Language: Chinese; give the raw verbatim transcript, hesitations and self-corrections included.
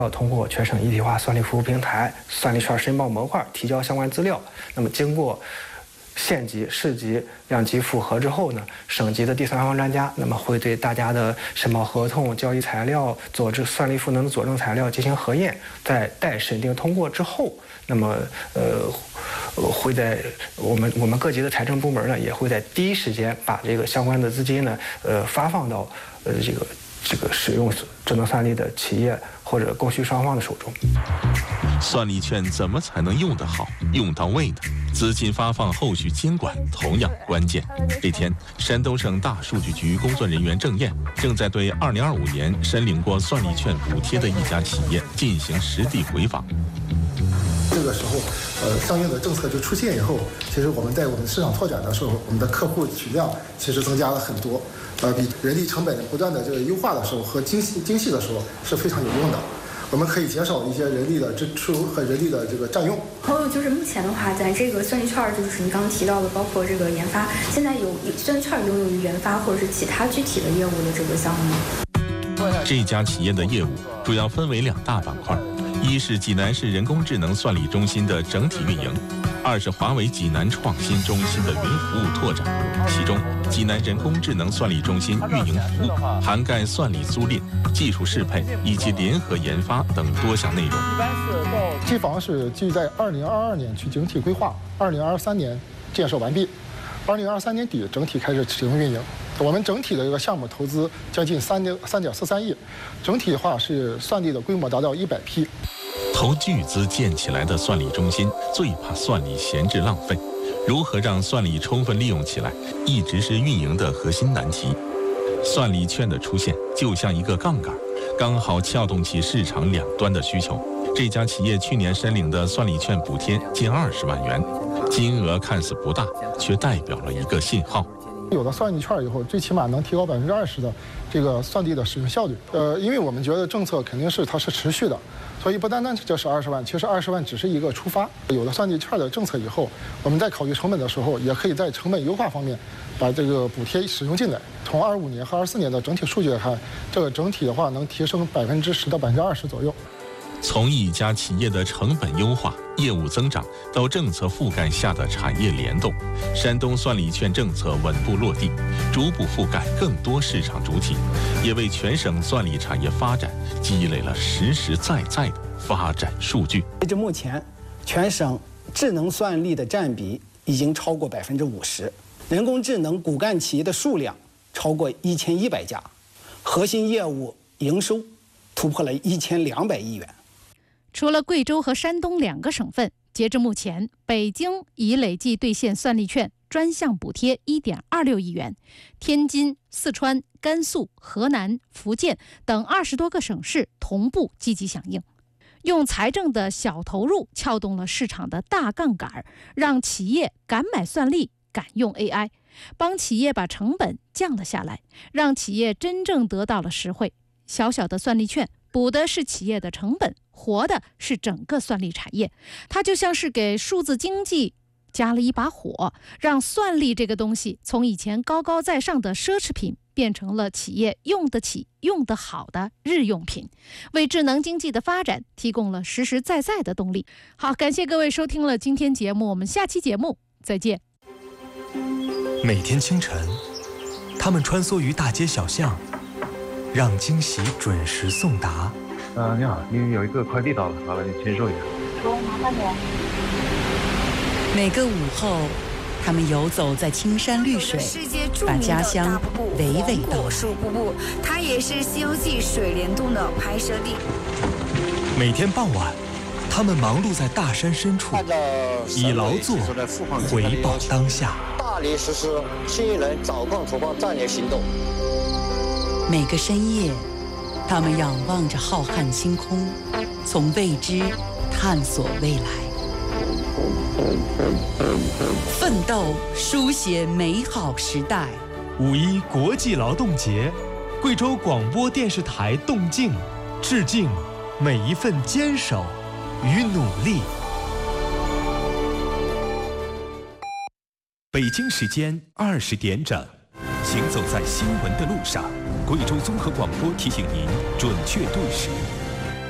要通过全省一体化算力服务平台算力券申报模块提交相关资料。那么经过县级、市级两级复核之后呢，省级的第三方专家那么会对大家的申报合同、交易材料、佐证算力赋能的佐证材料进行核验，在待审定通过之后，那么呃会在我们我们各级的财政部门呢，也会在第一时间把这个相关的资金呢呃发放到呃这个这个使用智能算力的企业或者供需双方的手中。 算力券怎么才能用得好、用到位呢？资金发放后续监管同样关键。这天，山东省大数据局工作人员郑燕正在对二零二五年申领过算力券补贴的一家企业进行实地回访。 这个时候，呃，相应的政策就出现以后，其实我们在我们市场拓展的时候，我们的客户取量其实增加了很多，呃，比人力成本不断的这个优化的时候和精细精细的时候是非常有用的。我们可以减少一些人力的支出和人力的这个占用。 还有就是目前的话，在这个算力券，就是您刚刚提到的，包括这个研发，现在有算力券拥有于研发或者是其他具体的业务的这个项目。 这家企业的业务主要分为两大板块，一是济南市人工智能算力中心的整体运营，二是华为济南创新中心的云服务拓展。其中，济南人工智能算力中心运营服务涵盖算力租赁、技术适配以及联合研发等多项内容。 机房是计在二零二二年去整体规划，二零二三年建设完毕，二零二三年底整体开始启动运营。我们整体的这个项目投资将近三点三点四三亿，整体的话是算力的规模达到一百批。 投巨资建起来的算力中心，最怕算力闲置浪费。如何让算力充分利用起来，一直是运营的核心难题。算力券的出现就像一个杠杆，刚好撬动起市场两端的需求。这家企业去年申领的算力券补贴近二十万元，金额看似不大，却代表了一个信号。 有了算力券以后，最起码能提高百分之二十的这个算力的使用效率。呃，因为我们觉得政策肯定是它是持续的，所以不单单这是二十万，其实二十万只是一个出发。有了算力券的政策以后，我们在考虑成本的时候，也可以在成本优化方面把这个补贴使用进来。从二五年和二四年的整体数据来看，这个整体的话能提升百分之十到百分之二十左右。 从一家企业的成本优化、业务增长到政策覆盖下的产业联动，山东算力券政策稳步落地，逐步覆盖更多市场主体，也为全省算力产业发展积累了实实在在的发展数据。 截至目前，全省智能算力的占比已经超过百分之五十，人工智能骨干企业的数量超过一千一百家，核心业务营收突破了一千两百亿元。 除了贵州和山东两个省份，截至目前，北京已累计兑现算力券专项补贴 一点二六亿元，天津、四川、甘肃、河南、福建等二十多个省市同步积极响应，用财政的小投入撬动了市场的大杠杆，让企业敢买算力、敢用 A I， 帮企业把成本降了下来，让企业真正得到了实惠。小小的算力券补的是企业的成本，活的是整个算力产业。它就像是给数字经济加了一把火，让算力这个东西从以前高高在上的奢侈品变成了企业用得起、用得好的日用品，为智能经济的发展提供了实实在在的动力。好，感谢各位收听了今天节目，我们下期节目再见。 每天清晨，他们穿梭于大街小巷，让惊喜准时送达。 呃，你好，您有一个快递到了，麻烦您签收一下。 说，麻烦点。 每个午后，他们游走在青山绿水，把家乡娓娓道来。 树瀑布，它也是《西游记》水帘洞的拍摄地。 每天傍晚，他们忙碌在大山深处，以劳作回报当下。 大力实施新一轮找矿除暴战略行动。 每个深夜，他们仰望着浩瀚星空，从未知探索未来。奋斗书写美好时代。 五一国际劳动节，贵州广播电视台动静致敬每一份坚守与努力。北京时间二十点整，行走在新闻的路上，贵州综合广播提醒您准确对时。